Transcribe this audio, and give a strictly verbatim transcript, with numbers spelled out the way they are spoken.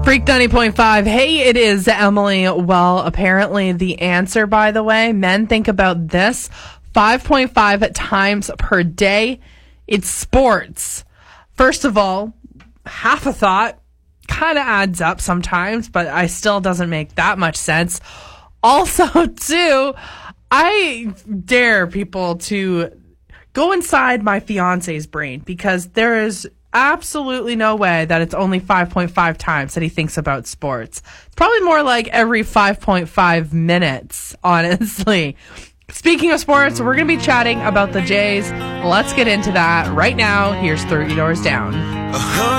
Freak ninety point five. Hey, it is Emily. Well, apparently the answer, by the way, men think about this five point five times per day. It's sports. First of all, half a thought kind of adds up sometimes, but I still doesn't make that much sense. Also, too, I dare people to go inside my fiance's brain because there is absolutely no way that it's only five point five times that he thinks about sports. It's probably more like every five point five minutes, honestly. Speaking of sports, we're going to be chatting about the Jays. Let's get into that right now. Here's thirty Doors Down.